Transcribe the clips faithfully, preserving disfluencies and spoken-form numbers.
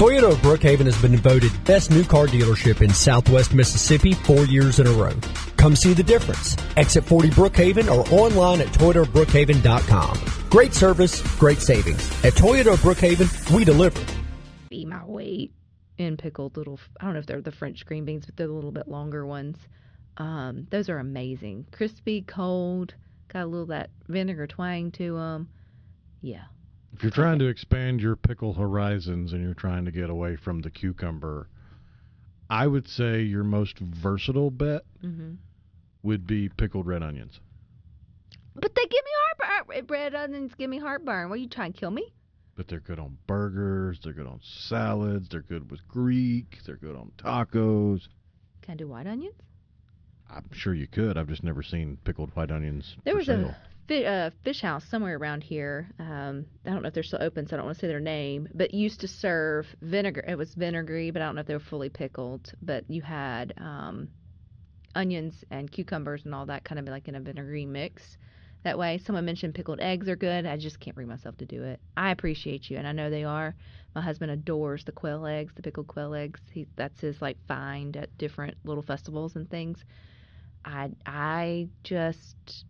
Toyota of Brookhaven has been voted best new car dealership in Southwest Mississippi four years in a row. Come see the difference. Exit forty Brookhaven or online at toyota of brookhaven dot com. Great service, great savings. At Toyota of Brookhaven, we deliver. Be my weight in pickled little, I don't know if they're the French green beans, but they're the little bit longer ones. Um, those are amazing. Crispy, cold, got a little of that vinegar twang to them. Yeah. If you're trying to expand your pickle horizons and you're trying to get away from the cucumber, I would say your most versatile bet mm-hmm. would be pickled red onions. But they give me heartburn. Red onions give me heartburn. What, are you trying to kill me? But they're good on burgers. They're good on salads. They're good with Greek. They're good on tacos. Can I do white onions? I'm sure you could. I've just never seen pickled white onions. There was sale. a uh, fish house somewhere around here. Um, I don't know if they're still open, so I don't want to say their name. But used to serve vinegar. It was vinegary, but I don't know if they were fully pickled. But you had um, onions and cucumbers and all that kind of like in a vinegary mix. That way, someone mentioned pickled eggs are good. I just can't bring myself to do it. I appreciate you, and I know they are. My husband adores the quail eggs, the pickled quail eggs. He, that's his like find at different little festivals and things. I I just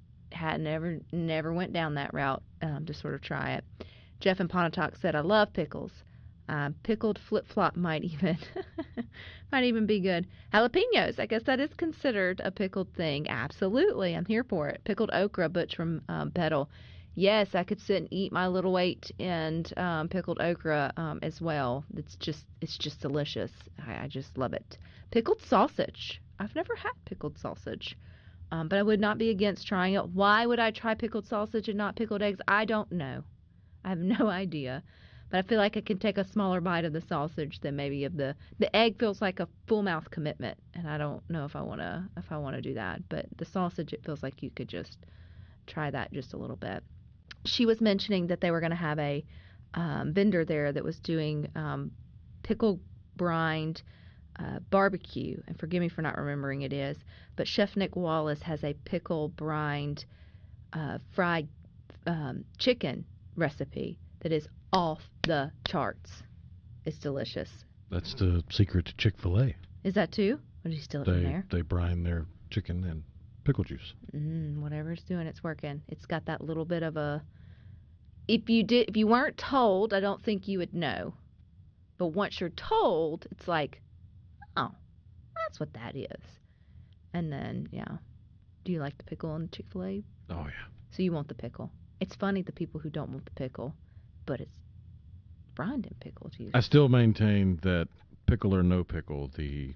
had never never went down that route um, to sort of try it. Jeff in Pontotoc said, "I love pickles. Uh, pickled flip flop might even might even be good. Jalapenos, I guess that is considered a pickled thing. Absolutely, I'm here for it. Pickled okra, Butch from um, Petal. Yes, I could sit and eat my little weight in um, pickled okra um, as well. It's just it's just delicious. I, I just love it. Pickled sausage. I've never had pickled sausage, um, but I would not be against trying it. Why would I try pickled sausage and not pickled eggs? I don't know. I have no idea. But I feel like I can take a smaller bite of the sausage than maybe of the the egg. Feels like a full mouth commitment, and I don't know if I want to if I want to do that. But the sausage, it feels like you could just try that just a little bit. She was mentioning that they were going to have a um, vendor there that was doing um, pickle brined uh, barbecue, and forgive me for not remembering it is, but Chef Nick Wallace has a pickle brined uh, fried um, chicken recipe that is off the charts. It's delicious. That's the secret to Chick-fil-A. Is that too? Or did you steal it they, from there? They brine their chicken in pickle juice. Mm, whatever it's doing, it's working. It's got that little bit of a... If you did, if you weren't told, I don't think you would know. But once you're told, it's like, oh, that's what that is. And then, yeah. Do you like the pickle on Chick-fil-A? Oh, yeah. So you want the pickle. It's funny, the people who don't want the pickle, but it's brined in pickle. Jesus. I still maintain that pickle or no pickle, the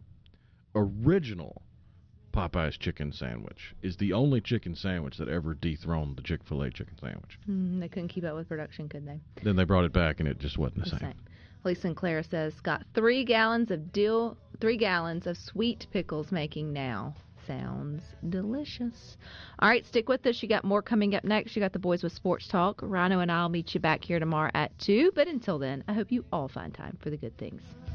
original Popeye's chicken sandwich is the only chicken sandwich that ever dethroned the Chick-fil-A chicken sandwich. Mm, they couldn't keep up with production, could they? Then they brought it back, and it just wasn't the, the same. same. Lee Sinclair says, got three gallons of dill, three gallons of sweet pickles making now. Sounds delicious. All right, stick with us. You got more coming up next. You got the Boys with Sports Talk. Rhino and I'll meet you back here tomorrow at two. But until then, I hope you all find time for the good things.